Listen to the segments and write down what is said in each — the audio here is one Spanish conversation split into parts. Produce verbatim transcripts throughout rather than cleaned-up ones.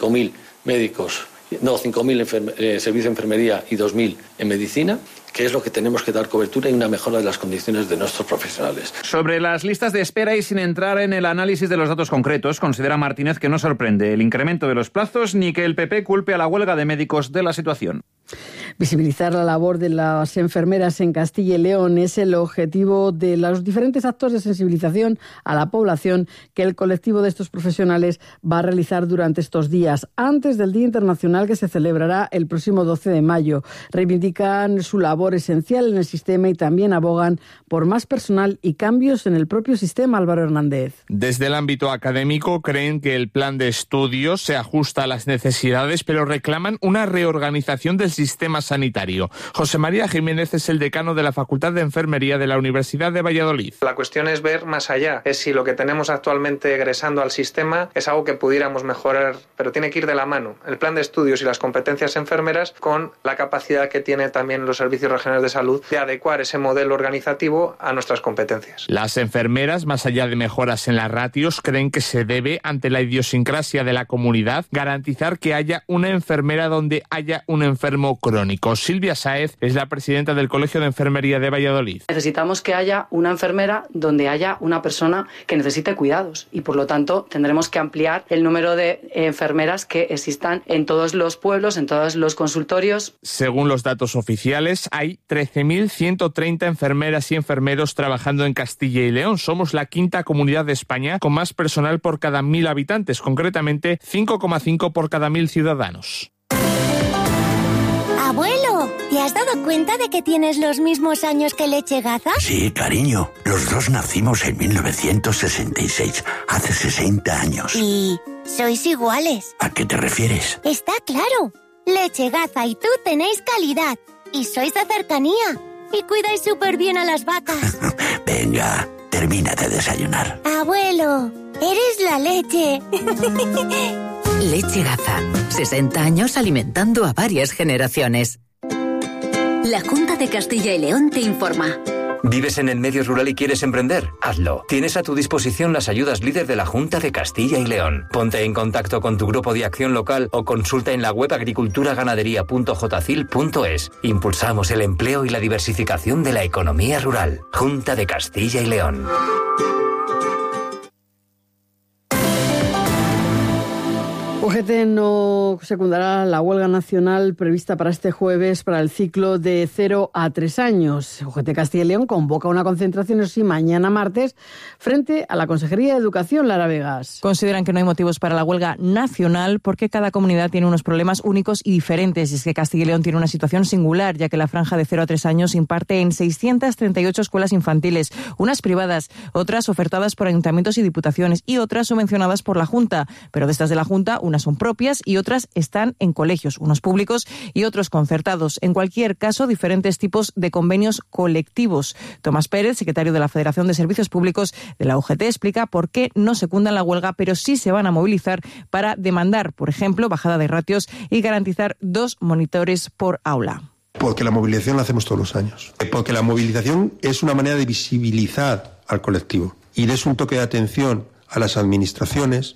cinco mil médicos, no, cinco mil en enferme, eh, servicio de enfermería y dos mil en medicina, que es lo que tenemos que dar cobertura y una mejora de las condiciones de nuestros profesionales. Sobre las listas de espera y sin entrar en el análisis de los datos concretos, considera Martínez que no sorprende el incremento de los plazos ni que el P P culpe a la huelga de médicos de la situación. Visibilizar la labor de las enfermeras en Castilla y León es el objetivo de los diferentes actos de sensibilización a la población que el colectivo de estos profesionales va a realizar durante estos días, antes del Día Internacional que se celebrará el próximo doce de mayo. Reivindican su labor esencial en el sistema y también abogan por más personal y cambios en el propio sistema. Álvaro Hernández. Desde el ámbito académico creen que el plan de estudios se ajusta a las necesidades, pero reclaman una reorganización del sistema sanitario. José María Jiménez es el decano de la Facultad de Enfermería de la Universidad de Valladolid. La cuestión es ver más allá, es si lo que tenemos actualmente egresando al sistema es algo que pudiéramos mejorar, pero tiene que ir de la mano el plan de estudios y las competencias enfermeras con la capacidad que tiene también los servicios regionales de salud de adecuar ese modelo organizativo a nuestras competencias. Las enfermeras, más allá de mejoras en las ratios, creen que se debe, ante la idiosincrasia de la comunidad, garantizar que haya una enfermera donde haya un enfermo crónico. Silvia Sáez es la presidenta del Colegio de Enfermería de Valladolid. Necesitamos que haya una enfermera donde haya una persona que necesite cuidados y, por lo tanto, tendremos que ampliar el número de enfermeras que existan en todos los pueblos, en todos los consultorios. Según los datos oficiales, hay trece mil ciento treinta enfermeras y enfermeros trabajando en Castilla y León. Somos la quinta comunidad de España con más personal por cada mil habitantes, concretamente cinco coma cinco por cada mil ciudadanos. Abuelo, ¿te has dado cuenta de que tienes los mismos años que Leche Gaza? Sí, cariño. Los dos nacimos en mil novecientos sesenta y seis, hace sesenta años. ¿Y sois iguales? ¿A qué te refieres? Está claro. Leche Gaza y tú tenéis calidad. Y sois de cercanía. Y cuidáis súper bien a las vacas. Venga, termina de desayunar. Abuelo, eres la leche. Leche Gaza. sesenta años alimentando a varias generaciones. La Junta de Castilla y León te informa. ¿Vives en el medio rural y quieres emprender? Hazlo. Tienes a tu disposición las ayudas líder de la Junta de Castilla y León. Ponte en contacto con tu grupo de acción local o consulta en la web agriculturaganadería punto jcil punto es. Impulsamos el empleo y la diversificación de la economía rural. Junta de Castilla y León. U G T no secundará la huelga nacional prevista para este jueves para el ciclo de cero a tres años. U G T Castilla y León convoca una concentración, eso sí, mañana martes, frente a la Consejería de Educación, Lara Vegas. Consideran que no hay motivos para la huelga nacional porque cada comunidad tiene unos problemas únicos y diferentes. Y es que Castilla y León tiene una situación singular, ya que la franja de cero a tres años imparte en seiscientas treinta y ocho escuelas infantiles, unas privadas, otras ofertadas por ayuntamientos y diputaciones y otras subvencionadas por la Junta. Pero de estas de la Junta, unas son propias y otras están en colegios, unos públicos y otros concertados. En cualquier caso, diferentes tipos de convenios colectivos. Tomás Pérez, secretario de la Federación de Servicios Públicos de la U G T, explica por qué no secundan la huelga, pero sí se van a movilizar para demandar, por ejemplo, bajada de ratios y garantizar dos monitores por aula. Porque la movilización la hacemos todos los años. Porque la movilización es una manera de visibilizar al colectivo y es un toque de atención a las administraciones.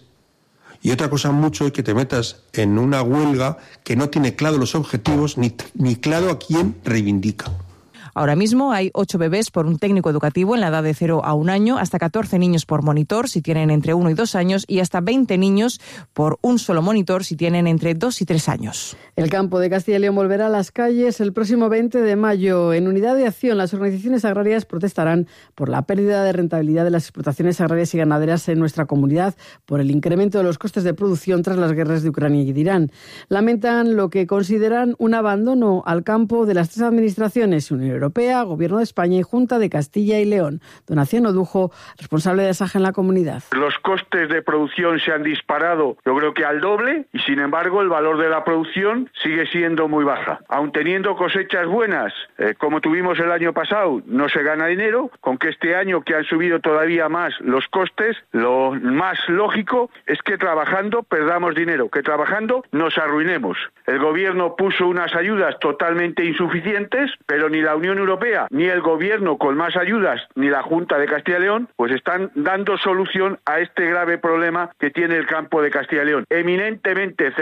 Y otra cosa mucho es que te metas en una huelga que no tiene claro los objetivos ni, ni claro a quién reivindica. Ahora mismo hay ocho bebés por un técnico educativo en la edad de cero a un año, hasta catorce niños por monitor si tienen entre uno y dos años y hasta veinte niños por un solo monitor si tienen entre dos y tres años. El campo de Castilla y León volverá a las calles el próximo veinte de mayo. En Unidad de Acción, las organizaciones agrarias protestarán por la pérdida de rentabilidad de las explotaciones agrarias y ganaderas en nuestra comunidad, por el incremento de los costes de producción tras las guerras de Ucrania y de Irán. Lamentan lo que consideran un abandono al campo de las tres administraciones, Unión Europea, Europea, Gobierno de España y Junta de Castilla y León. Donación Odujo, responsable de Saja en la comunidad. Los costes de producción se han disparado, yo creo que al doble, y sin embargo el valor de la producción sigue siendo muy baja. Aun teniendo cosechas buenas, eh, como tuvimos el año pasado, no se gana dinero. Con que este año, que han subido todavía más los costes, lo más lógico es que trabajando perdamos dinero, que trabajando nos arruinemos. El Gobierno puso unas ayudas totalmente insuficientes, pero ni la Unión Europea, ni el Gobierno con más ayudas, ni la Junta de Castilla y León, pues están dando solución a este grave problema que tiene el campo de Castilla y León. Eminentemente